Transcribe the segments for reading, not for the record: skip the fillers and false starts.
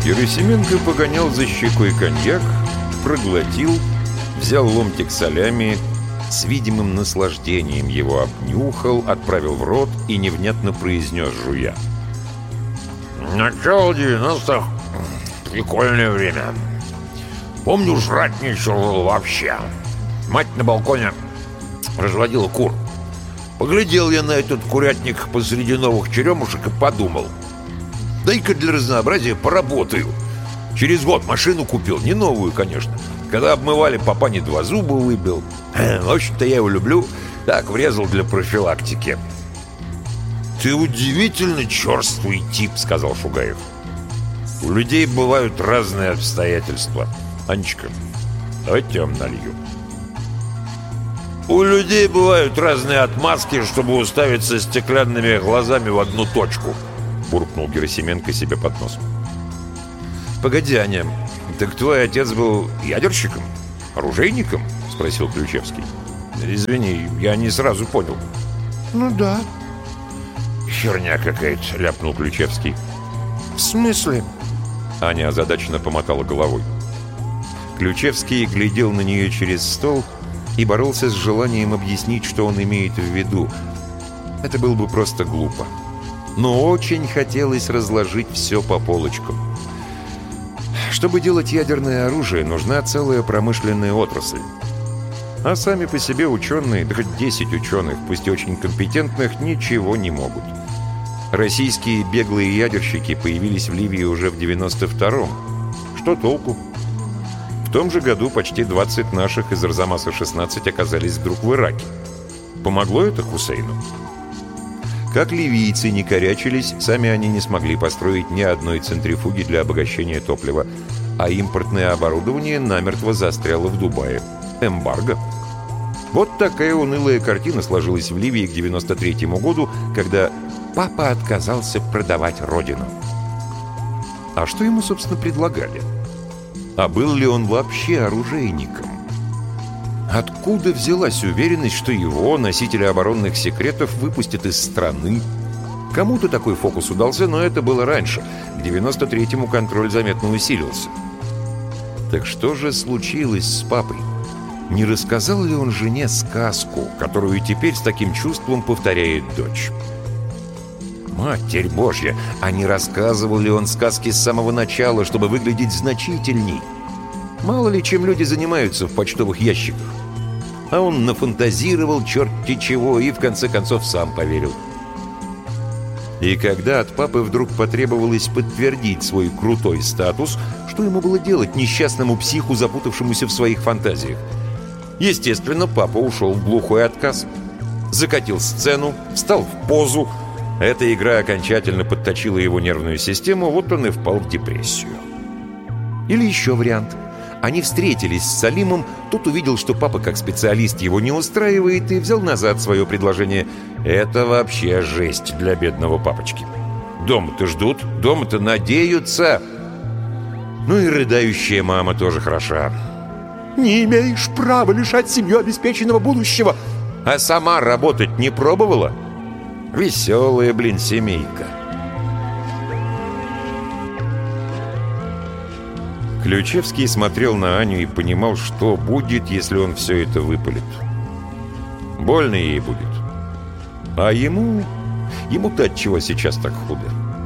Герасименко погонял за щекой коньяк, проглотил, взял ломтик салями, с видимым наслаждением его обнюхал, отправил в рот и невнятно произнес, жуя: «Начало 90-х — прикольное время. Помню, жрать нечего было вообще. Мать на балконе разводила кур. Поглядел я на этот курятник посреди новых черемушек и подумал: дай-ка для разнообразия поработаю. Через год машину купил, не новую, конечно. Когда обмывали, папане 2 зуба выбил. В общем-то, я его люблю. Так, врезал для профилактики». «Ты удивительно черствый тип», — сказал Шугаев. «У людей бывают разные обстоятельства. Анечка, давайте я вам налью». «У людей бывают разные отмазки, чтобы уставиться стеклянными глазами в одну точку», — буркнул Герасименко себе под нос. «Погоди, Аня, так твой отец был ядерщиком? Оружейником?» — спросил Ключевский. «Извини, я не сразу понял». «Ну да». «Херня какая-то», — ляпнул Ключевский. «В смысле?» Аня озадаченно помотала головой. Ключевский глядел на нее через стол и боролся с желанием объяснить, что он имеет в виду. Это было бы просто глупо. Но очень хотелось разложить все по полочкам. Чтобы делать ядерное оружие, нужна целая промышленная отрасль. А сами по себе ученые, да хоть 10 ученых, пусть и очень компетентных, ничего не могут. Российские беглые ядерщики появились в Ливии уже в 92-м. Что толку? В том же году почти 20 наших из Арзамаса-16 оказались вдруг в Ираке. Помогло это Хусейну? Как ливийцы не корячились, сами они не смогли построить ни одной центрифуги для обогащения топлива, а импортное оборудование намертво застряло в Дубае. Эмбарго. Вот такая унылая картина сложилась в Ливии к 93-му году, когда папа отказался продавать родину. А что ему, собственно, предлагали? А был ли он вообще оружейником? Откуда взялась уверенность, что его, носителя оборонных секретов, выпустят из страны? Кому-то такой фокус удался, но это было раньше. К 93-му контроль заметно усилился. Так что же случилось с папой? Не рассказал ли он жене сказку, которую теперь с таким чувством повторяет дочь? Матерь Божья, а не рассказывал ли он сказки с самого начала, чтобы выглядеть значительней? Мало ли чем люди занимаются в почтовых ящиках. А он нафантазировал черти чего и в конце концов сам поверил. И когда от папы вдруг потребовалось подтвердить свой крутой статус, что ему было делать несчастному психу, запутавшемуся в своих фантазиях? Естественно, папа ушел в глухой отказ. Закатил сцену, встал в позу. Эта игра окончательно подточила его нервную систему, вот он и впал в депрессию. Или еще вариант. Они встретились с Салимом, тот увидел, что папа как специалист его не устраивает, и взял назад свое предложение. Это вообще жесть для бедного папочки. Дома-то ждут, дома-то надеются. Ну и рыдающая мама тоже хороша. «Не имеешь права лишать семью обеспеченного будущего!» А сама работать не пробовала? Веселая, блин, семейка. Ключевский смотрел на Аню и понимал, что будет, если он все это выпалит. Больно ей будет. А ему-то отчего сейчас так худо?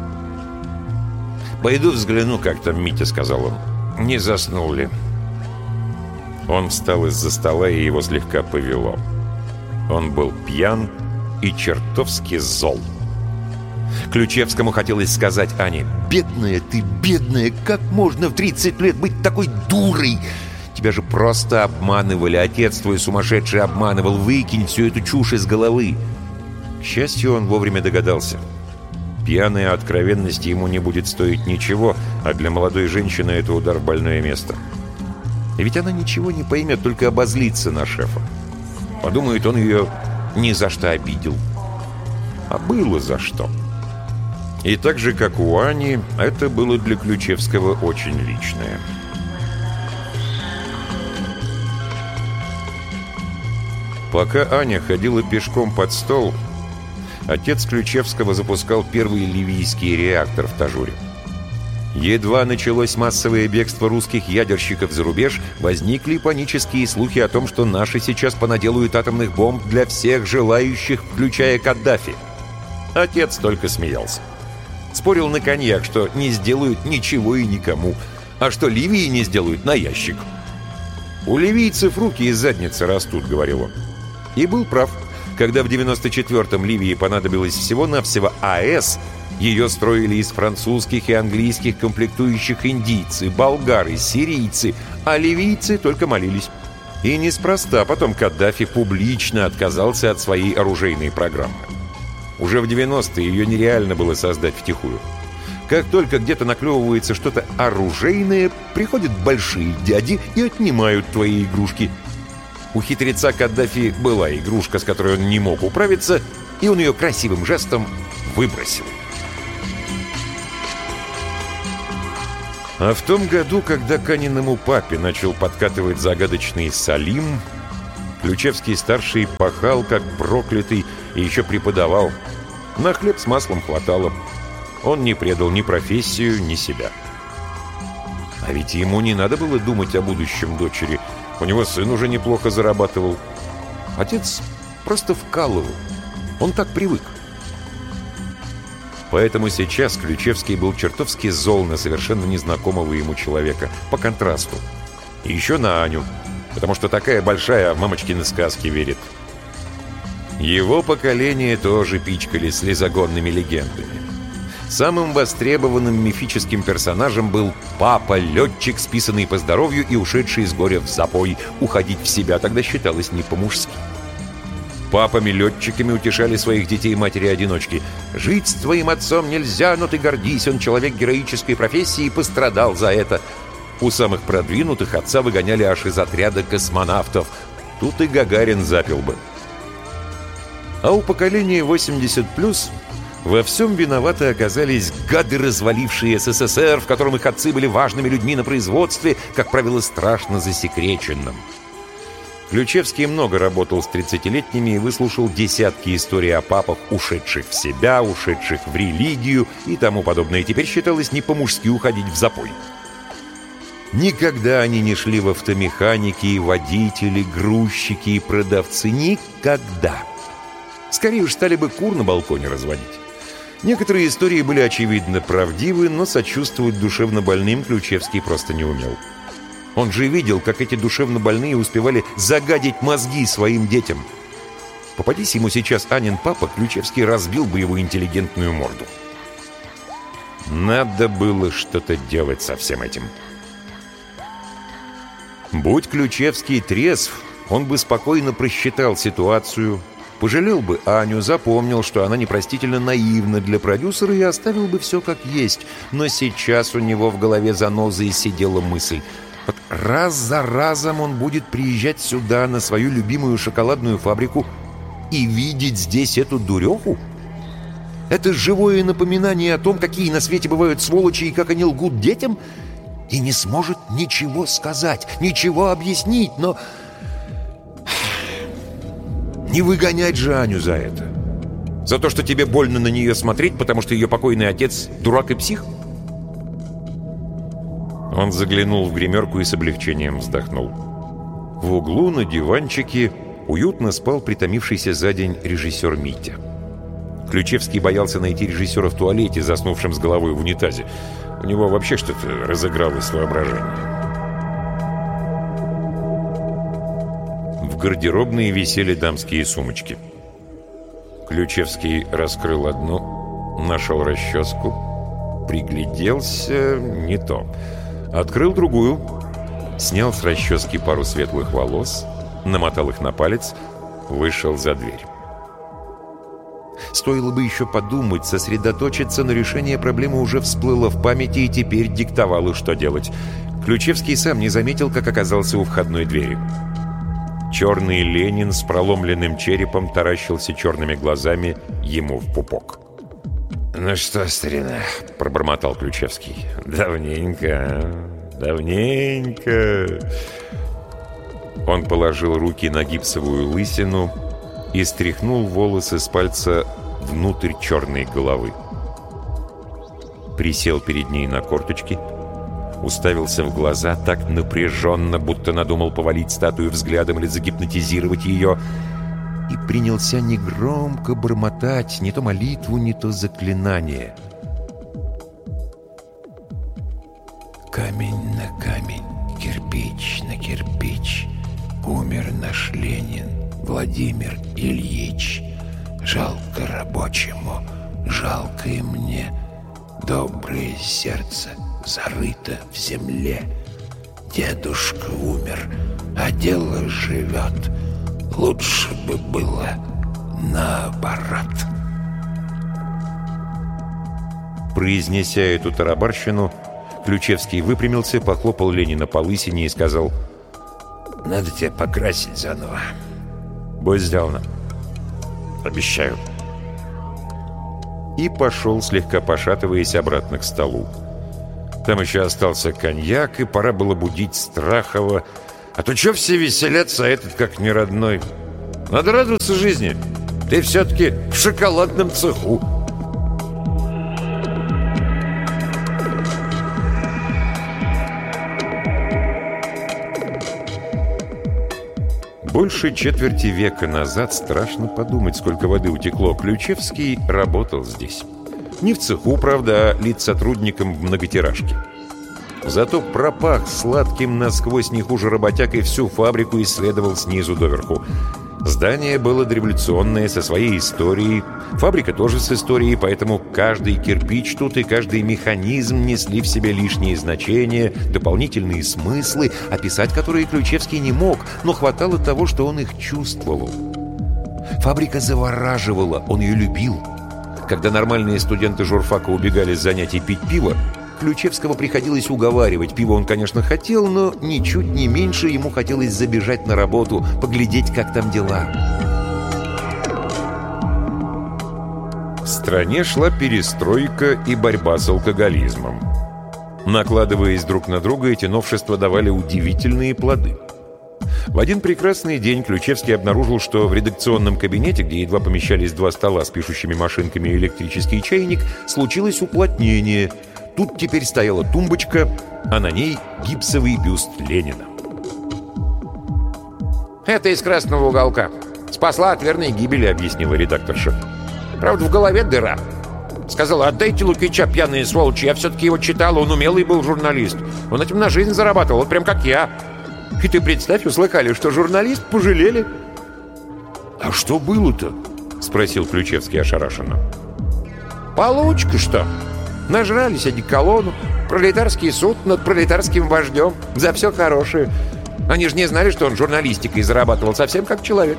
«Пойду взгляну, как там Митя», — сказал он. «Не заснул ли?» Он встал из-за стола, и его слегка повело. Он был пьян и чертовски зол. Ключевскому хотелось сказать Ане: «Бедная ты, бедная, как можно в 30 лет быть такой дурой? Тебя же просто обманывали, отец твой сумасшедший обманывал, выкинь всю эту чушь из головы». К счастью, он вовремя догадался. Пьяная откровенность ему не будет стоить ничего, а для молодой женщины это удар в больное место. И ведь она ничего не поймет, только обозлится на шефа. Подумает, он ее ни за что обидел. А было за что. И так же, как у Ани, это было для Ключевского очень личное. Пока Аня ходила пешком под стол, отец Ключевского запускал первый ливийский реактор в Тажуре. Едва началось массовое бегство русских ядерщиков за рубеж, возникли панические слухи о том, что наши сейчас понаделают атомных бомб для всех желающих, включая Каддафи. Отец только смеялся. Спорил на коньяк, что не сделают ничего и никому, а что Ливии не сделают на ящик. «У ливийцев руки из задницы растут», — говорил он. И был прав. Когда в 94-м Ливии понадобилось всего-навсего АЭС, ее строили из французских и английских комплектующих индийцы, болгары, сирийцы, а ливийцы только молились. И неспроста потом Каддафи публично отказался от своей оружейной программы. Уже в 90-е ее нереально было создать втихую. Как только где-то наклевывается что-то оружейное, приходят большие дяди и отнимают твои игрушки. У хитреца Каддафи была игрушка, с которой он не мог управиться, и он ее красивым жестом выбросил. А в том году, когда к Аниному папе начал подкатывать загадочный Салим, Ключевский-старший пахал, как проклятый, и еще преподавал. На хлеб с маслом хватало. Он не предал ни профессию, ни себя. А ведь ему не надо было думать о будущем дочери. У него сын уже неплохо зарабатывал. Отец просто вкалывал. Он так привык. Поэтому сейчас Ключевский был чертовски зол на совершенно незнакомого ему человека, по контрасту. И еще на Аню, потому что такая большая в мамочкины сказки верит. Его поколение тоже пичкали слезогонными легендами. Самым востребованным мифическим персонажем был папа-летчик, списанный по здоровью и ушедший с горя в запой. Уходить в себя тогда считалось не по-мужски. Папами-летчиками утешали своих детей матери-одиночки. «Жить с твоим отцом нельзя, но ты гордись, он человек героической профессии и пострадал за это». У самых продвинутых отца выгоняли аж из отряда космонавтов. Тут и Гагарин запил бы. А у поколения 80+, во всем виноваты оказались гады, развалившие СССР, в котором их отцы были важными людьми на производстве, как правило, страшно засекреченным. Ключевский много работал с 30-летними и выслушал десятки историй о папах, ушедших в себя, ушедших в религию и тому подобное. Теперь считалось не по-мужски уходить в запой. Никогда они не шли в автомеханики, и водители, грузчики и продавцы. Никогда. Скорее уж стали бы кур на балконе разводить. Некоторые истории были очевидно правдивы, но сочувствовать душевно больным Ключевский просто не умел. Он же видел, как эти душевно больные успевали загадить мозги своим детям. Попадись ему сейчас Анин папа, Ключевский разбил бы его интеллигентную морду. Надо было что-то делать со всем этим. Будь Ключевский трезв, он бы спокойно просчитал ситуацию, пожалел бы Аню, запомнил, что она непростительно наивна для продюсера и оставил бы все как есть. Но сейчас у него в голове занозой сидела мысль: вот раз за разом он будет приезжать сюда, на свою любимую шоколадную фабрику, и видеть здесь эту дуреху? Это живое напоминание о том, какие на свете бывают сволочи и как они лгут детям? И не сможет ничего сказать, ничего объяснить, но... Не выгонять же Аню за это. За то, что тебе больно на нее смотреть, потому что ее покойный отец дурак и псих? Он заглянул в гримерку и с облегчением вздохнул. В углу на диванчике уютно спал притомившийся за день режиссер Митя. Ключевский боялся найти режиссера в туалете, заснувшим с головой в унитазе. У него вообще что-то разыгралось воображение. В гардеробной висели дамские сумочки. Ключевский раскрыл одну, нашел расческу, пригляделся, не то. Открыл другую, снял с расчески пару светлых волос, намотал их на палец, вышел за дверь. Стоило бы еще подумать, сосредоточиться, но решение проблемы уже всплыло в памяти и теперь диктовало, что делать. Ключевский сам не заметил, как оказался у входной двери. Черный Ленин с проломленным черепом таращился черными глазами ему в пупок. «Ну что, старина?» — пробормотал Ключевский. «Давненько, давненько». Он положил руки на гипсовую лысину и стряхнул волосы с пальца внутрь черной головы. присел перед ней на корточки, уставился в глаза так напряженно, будто надумал повалить статую взглядом или загипнотизировать ее, и принялся негромко бормотать не то молитву, не то заклинание. Камень на камень, кирпич на кирпич, умер наш Ленин Владимир Ильич. Жалко рабочему, жалко и мне. Доброе сердце зарыто в земле. Дедушка умер, а дело живет. Лучше бы было наоборот. Произнеся эту тарабарщину, Ключевский выпрямился, похлопал Ленина по лысине и сказал: «Надо тебя покрасить заново». «Будет сделано. Обещаю». И пошел, слегка пошатываясь, обратно к столу. Там еще остался коньяк, и пора было будить Страхова. А то че все веселятся, а этот как не родной? Надо радоваться жизни. Ты все-таки в шоколадном цеху. Больше четверти века назад, страшно подумать, сколько воды утекло, Ключевский работал здесь. Не в цеху, правда, а литсотрудником в многотиражке. Зато пропах сладким насквозь не хуже работяг и всю фабрику исследовал снизу доверху. Здание было дореволюционное, со своей историей. Фабрика тоже с историей, поэтому каждый кирпич тут и каждый механизм несли в себе лишние значения, дополнительные смыслы, описать которые Ключевский не мог, но хватало того, что он их чувствовал. Фабрика завораживала, он ее любил. Когда нормальные студенты журфака убегали с занятий пить пиво, Ключевского приходилось уговаривать. Пиво он, конечно, хотел, но ничуть не меньше ему хотелось забежать на работу, поглядеть, как там дела. В стране шла перестройка и борьба с алкоголизмом. Накладываясь друг на друга, эти новшества давали удивительные плоды. В один прекрасный день Ключевский обнаружил, что в редакционном кабинете, где едва помещались 2 стола с пишущими машинками и электрический чайник, случилось уплотнение. Тут теперь стояла тумбочка, а на ней гипсовый бюст Ленина. «Это из красного уголка. Спасла от верной гибели», — объяснила редакторша. «Правда, в голове дыра. Сказала: отдайте Лукича, пьяные сволочи. Я все-таки его читала, он умелый был журналист. Он этим на жизнь зарабатывал, вот прям как я». И ты представь, услыхали, что журналист пожалели. «А что было-то?» — спросил Ключевский ошарашенно. «Получка что? Нажрались одеколону, пролетарский суд над пролетарским вождем. За все хорошее. Они же не знали, что он журналистикой зарабатывал, совсем как человек».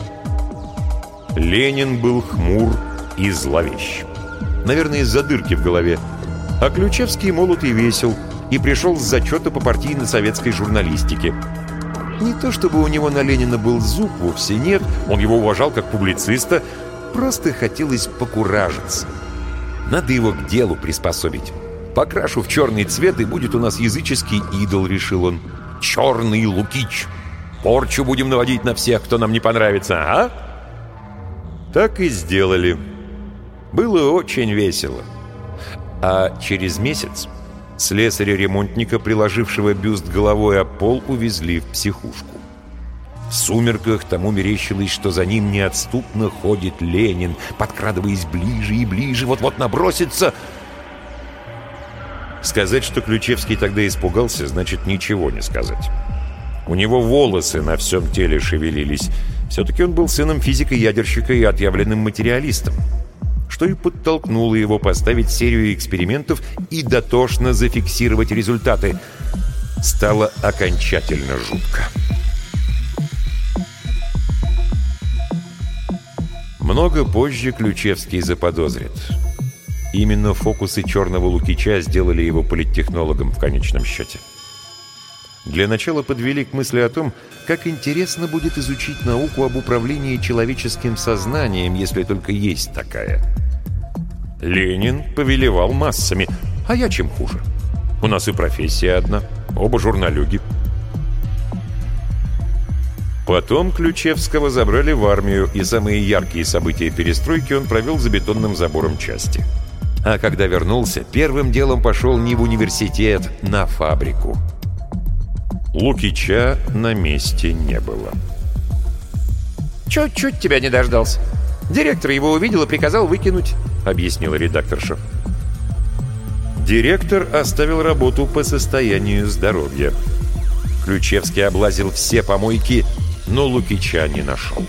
Ленин был хмур и зловещ. Наверное, из-за дырки в голове. А Ключевский молод и весел, и пришел с зачета по партийно-советской журналистике. Не то чтобы у него на Ленина был зуб, вовсе нет, он его уважал как публициста, просто хотелось покуражиться. Надо его к делу приспособить. Покрашу в черный цвет, и будет у нас языческий идол, решил он. Черный Лукич. Порчу будем наводить на всех, кто нам не понравится, а? Так и сделали. Было очень весело. А через месяц слесаря-ремонтника, приложившего бюст головой о пол, увезли в психушку. В сумерках тому мерещилось, что за ним неотступно ходит Ленин, подкрадываясь ближе и ближе, вот-вот набросится. Сказать, что Ключевский тогда испугался, значит ничего не сказать. У него волосы на всем теле шевелились. Все-таки он был сыном физика-ядерщика и отъявленным материалистом, что и подтолкнуло его поставить серию экспериментов и дотошно зафиксировать результаты. Стало окончательно жутко. Много позже Ключевский заподозрит. Именно фокусы черного Лукича сделали его политтехнологом в конечном счете. Для начала подвели к мысли о том, как интересно будет изучить науку об управлении человеческим сознанием, если только есть такая. Ленин повелевал массами, а я чем хуже? У нас и профессия одна, оба журналюги. Потом Ключевского забрали в армию, и самые яркие события перестройки он провел за бетонным забором части. А когда вернулся, первым делом пошел не в университет, на фабрику. Лукича на месте не было. «Чуть-чуть тебя не дождался. Директор его увидел и приказал выкинуть», — объяснила редакторша. Директор оставил работу по состоянию здоровья. Ключевский облазил все помойки, но Лукича не нашел.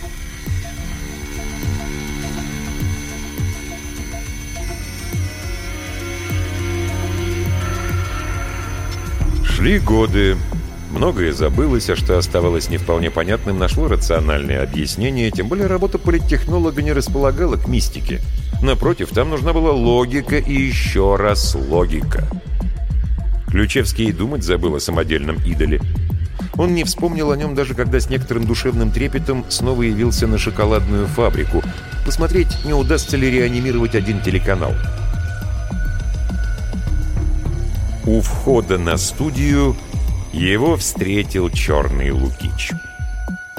Шли годы. Многое забылось, а что оставалось не вполне понятным, нашло рациональное объяснение, тем более работа политтехнолога не располагала к мистике. Напротив, там нужна была логика и еще раз логика. Ключевский и думать забыл о самодельном идоле. Он не вспомнил о нем даже когда с некоторым душевным трепетом снова явился на шоколадную фабрику, посмотреть, не удастся ли реанимировать один телеканал. У входа на студию его встретил черный Лукич.